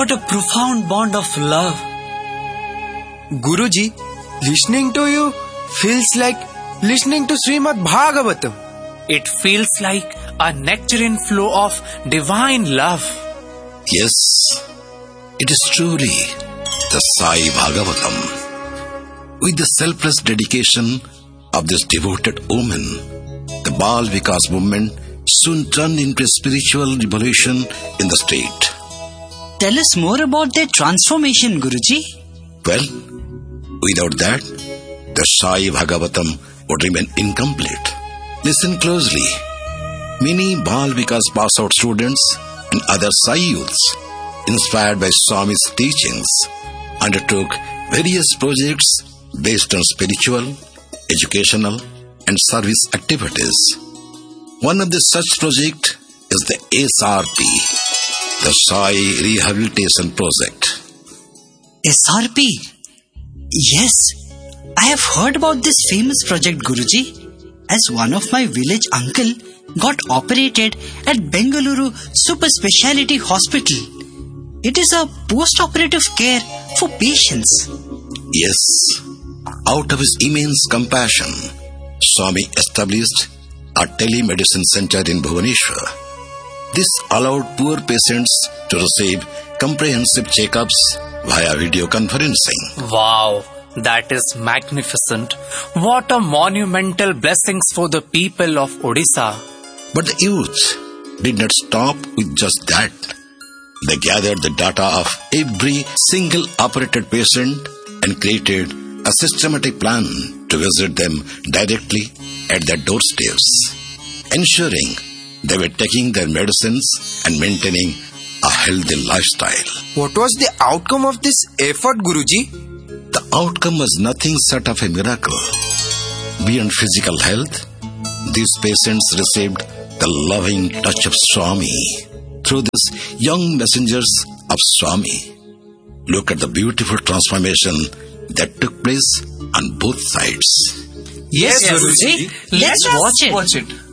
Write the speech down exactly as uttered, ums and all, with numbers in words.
What a profound bond of love. Guruji, listening to you feels like listening to Srimad Bhagavatam. It feels like a nectarine flow of divine love. Yes, it is truly the Sai Bhagavatam. With the selfless dedication of this devoted woman, the Bal Vikas movement soon turned into a spiritual revolution in the state. Tell us more about their transformation, Guruji. Well, without that, the Sai Bhagavatam would remain incomplete. Listen closely. Many Bal Vikas pass-out students and other Sai youths, inspired by Swami's teachings, undertook various projects based on spiritual, educational, and service activities. One of the such projects is the S R P, the Sai Rehabilitation Project. S R P? Yes, I have heard about this famous project, Guruji. As one of my village uncle got operated at Bengaluru Super Speciality Hospital. It is a post-operative care for patients. Yes, out of his immense compassion, Swami established a telemedicine center in Bhubaneswar. This allowed poor patients to receive comprehensive checkups via video conferencing. Wow, that is magnificent. What a monumental blessings for the people of Odisha. But the youth did not stop with just that. They gathered the data of every single operated patient and created a systematic plan to visit them directly at their doorsteps, ensuring they were taking their medicines and maintaining a healthy lifestyle. What was the outcome of this effort, Guruji? The outcome was nothing short of a miracle. Beyond physical health, these patients received the loving touch of Swami through these young messengers of Swami. Look at the beautiful transformation that took place on both sides. Yes, yes Guruji. Let's, Let's watch it. Watch it.